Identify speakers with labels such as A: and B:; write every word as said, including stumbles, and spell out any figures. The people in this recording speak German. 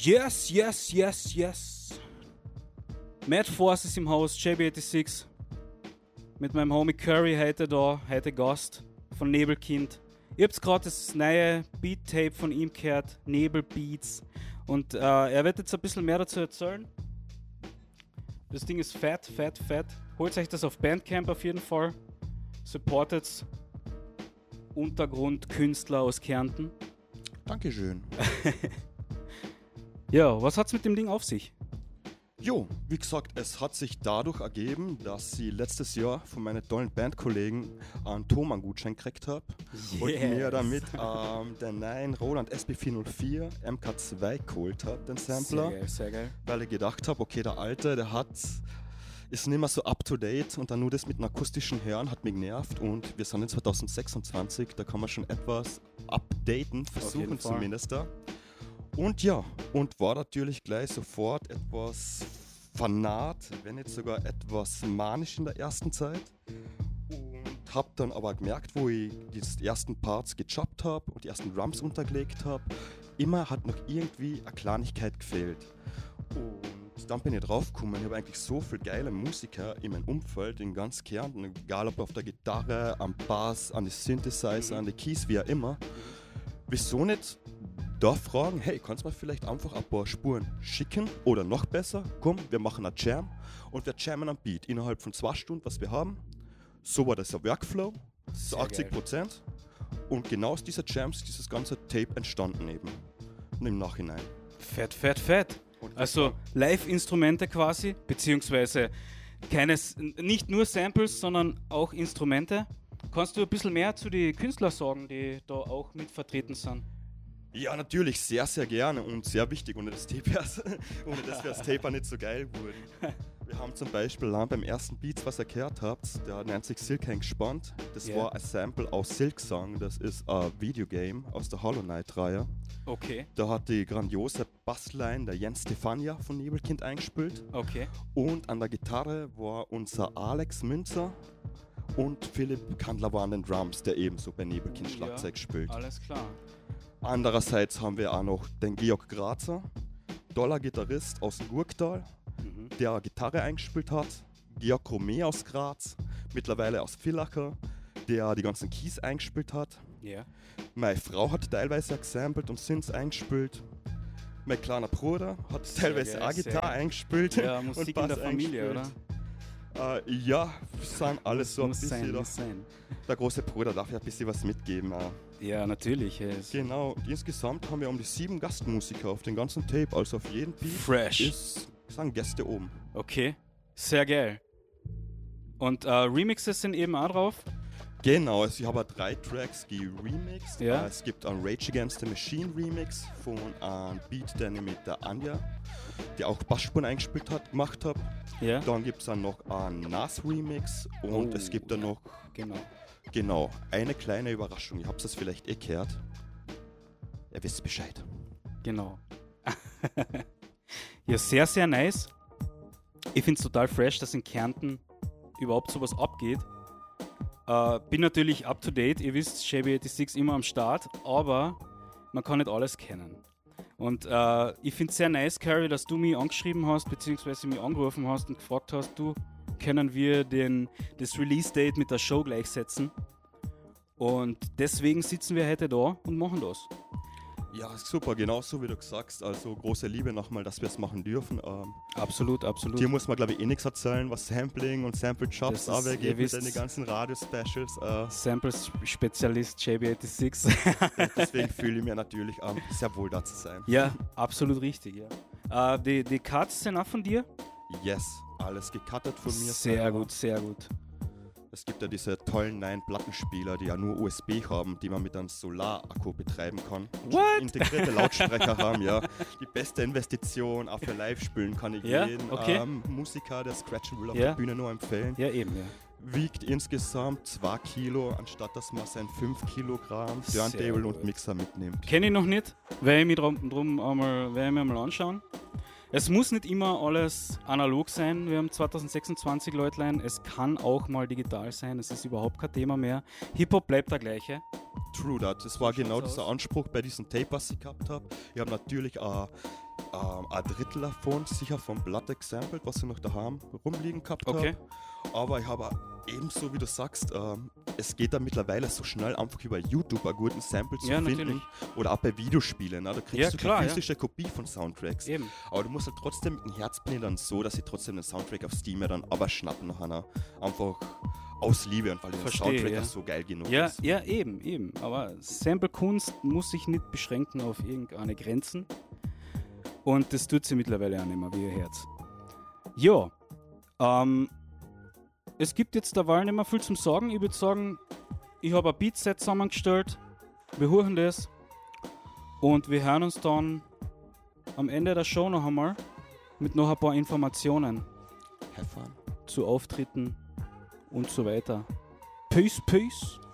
A: Yes, yes, yes, yes. Mad Force ist im Haus, J B sechsundachtzig. Mit meinem Homie Curry heute da, heute Gast von Nebelkind. Ihr habt gerade das neue Beat-Tape von ihm gehört, Nebel Beats. Und äh, er wird jetzt ein bisschen mehr dazu erzählen. Das Ding ist fett, fett, fett. Holt euch das auf Bandcamp auf jeden Fall. Supportet Untergrundkünstler aus Kärnten.
B: Dankeschön.
A: Ja, was hat's mit dem Ding auf sich?
B: Jo, wie gesagt, es hat sich dadurch ergeben, dass ich letztes Jahr von meinen tollen Bandkollegen einen Thomann-Gutschein gekriegt habe yes. und mir damit ähm, den neuen Roland S B vierhundertvier M K zwei geholt habe, den Sampler.
A: Sehr geil, sehr geil.
B: Weil ich gedacht habe, okay, der alte, der hat, ist nicht mehr so up-to-date und dann nur das mit einem akustischen Hören hat mich genervt und wir sind in zwanzig sechsundzwanzig, da kann man schon etwas updaten, versuchen zumindest da. Und ja, und war natürlich gleich sofort etwas fanat, wenn nicht sogar etwas manisch in der ersten Zeit. Und hab dann aber gemerkt, wo ich die ersten Parts gechoppt habe und die ersten Drums untergelegt habe, immer hat noch irgendwie eine Kleinigkeit gefehlt. Und dann bin ich draufgekommen, ich habe eigentlich so viele geile Musiker in meinem Umfeld, in ganz Kärnten, egal ob auf der Gitarre, am Bass, an die Synthesizer, an die Keys, wie auch immer. Wieso nicht da fragen, hey, kannst du mir vielleicht einfach ein paar Spuren schicken oder noch besser, komm, wir machen eine Jam und wir jammen am Beat innerhalb von zwei Stunden, was wir haben. So war das der Workflow, so achtzig Prozent und genau aus dieser Jams ist dieses ganze Tape entstanden eben und im Nachhinein.
A: Fett, fett, fett. Also Live-Instrumente quasi, beziehungsweise keines, nicht nur Samples, sondern auch Instrumente. Kannst du ein bisschen mehr zu den Künstlern sagen, die da auch mit vertreten sind?
B: Ja, natürlich, sehr, sehr gerne und sehr wichtig, ohne das Tape, ohne das wäre das Tape auch nicht so geil geworden. Wir haben zum Beispiel beim ersten Beat, was ihr gehört habt, der nennt sich Silk Hang gespannt. Das yeah. war ein Sample aus Silk Song, das ist ein Videogame aus der Hollow Knight-Reihe.
A: Okay.
B: Da hat die grandiose Bassline der Jens Stefania von Nebelkind eingespielt.
A: Okay.
B: Und an der Gitarre war unser Alex Münzer und Philipp Kandler war an den Drums, der ebenso bei Nebelkind Schlagzeug ja, spielt.
A: Alles klar.
B: Andererseits haben wir auch noch den Georg Grazer, toller Gitarrist aus dem Gurktal, mhm. der Gitarre eingespielt hat. Georg Romé aus Graz, mittlerweile aus Villacher, der die ganzen Keys eingespielt hat.
A: Yeah.
B: Meine Frau hat teilweise gesampelt und Synths eingespielt. Mein kleiner Bruder hat sehr teilweise geil, auch Gitarre eingespielt.
A: Ja, Musik und Bass in der Familie, oder?
B: Äh, ja, sind alles so ein bisschen.
A: Sein,
B: da.
A: sein.
B: Der große Bruder darf ja ein bisschen was mitgeben. Auch.
A: Ja, natürlich. Yes.
B: Genau, und insgesamt haben wir um die sieben Gastmusiker auf den ganzen Tape, also auf jedem Beat
A: Fresh.
B: Ist, sind Gäste oben.
A: Okay, sehr geil. Und äh, Remixes sind eben auch drauf?
B: Genau, also ich habe drei Tracks geremixed.
A: Ja.
B: Äh, es gibt einen Rage Against the Machine Remix von einem Beat, den ich mit der Anja, die auch Bassspuren eingespielt hat, gemacht habe.
A: Ja.
B: Dann gibt es dann noch einen Nas Remix und
A: oh,
B: es gibt dann noch
A: genau.
B: Genau, eine kleine Überraschung. Ihr habt es vielleicht eh gehört. Ihr wisst Bescheid.
A: Genau. Ja, sehr, sehr nice. Ich finde es total fresh, dass in Kärnten überhaupt sowas abgeht. Äh, bin natürlich up to date. Ihr wisst, J B sechsundachtzig immer am Start, aber man kann nicht alles kennen. Und äh, ich finde es sehr nice, Carrie, dass du mich angeschrieben hast, beziehungsweise mich angerufen hast und gefragt hast, du, können wir den, das Release-Date mit der Show gleichsetzen. Und deswegen sitzen wir heute da und machen das.
B: Ja, super, genau so wie du sagst. Also große Liebe nochmal, dass wir es machen dürfen. Ähm,
A: absolut, absolut.
B: Hier muss man, glaube ich, eh nichts erzählen, was Sampling und Sample-Jobs angeht mit den ganzen Radio-Specials. Äh.
A: Sample-Spezialist J B sechsundachtzig.
B: Deswegen fühle ich mich natürlich ähm, sehr wohl da zu sein.
A: Ja, absolut richtig. Ja. Äh, die, die Cuts sind auch von dir?
B: Yes, alles gecuttet von mir.
A: Sehr selber. gut, sehr gut.
B: Es gibt ja diese tollen neuen Plattenspieler, die ja nur U S B haben, die man mit einem Solarakku betreiben kann.
A: What?
B: Integrierte Lautsprecher haben, ja. Die beste Investition, auch für Live-Spielen kann ich
A: ja?
B: jeden
A: okay.
B: ähm, Musiker, der scratchen will, auf
A: ja?
B: der Bühne nur empfehlen.
A: Ja, eben, ja.
B: Wiegt insgesamt zwei Kilo, anstatt dass man sein fünf Kilogramm Turntable und Mixer mitnimmt.
A: Kenne ich noch nicht, werde ich mir drum, drum einmal, werde ich mir mal anschauen. Es muss nicht immer alles analog sein. Wir haben zwanzig sechsundzwanzig, Leutlein. Es kann auch mal digital sein. Es ist überhaupt kein Thema mehr. Hip-Hop bleibt der gleiche.
B: True that. Das war genau dieser Anspruch bei diesem Tape, was ich gehabt habe. Ich habe natürlich auch ähm, ein Drittel davon sicher vom Blatt Example, was ich noch daheim rumliegen gehabt habe.
A: Okay.
B: Aber ich habe ebenso, wie du sagst, ähm, es geht da mittlerweile so schnell einfach über YouTube einen guten Sample zu
A: Ja,
B: finden.
A: natürlich.
B: Oder auch bei Videospielen. Ne? Da kriegst
A: Ja,
B: du
A: klar,
B: die
A: ja.
B: physische Kopie von Soundtracks.
A: Eben.
B: Aber du musst halt trotzdem mit dem Herzblut dann so, dass ich trotzdem den Soundtrack auf Steam ja dann aber schnappen nach einer. Einfach aus Liebe und weil der
A: Verstehe,
B: Soundtrack
A: ja.
B: auch so geil genug
A: Ja,
B: ist.
A: ja, eben, eben. Aber Sample-Kunst muss sich nicht beschränken auf irgendeine Grenzen. Und das tut sie mittlerweile auch nicht mehr, wie ihr hört. Ja, ähm, es gibt jetzt derweil nicht mehr viel zum Sagen. Ich würde sagen, ich habe ein Beatset zusammengestellt. Wir hören das. Und wir hören uns dann am Ende der Show noch einmal mit noch ein paar Informationen
B: Have fun.
A: zu Auftritten und so weiter. Peace, peace.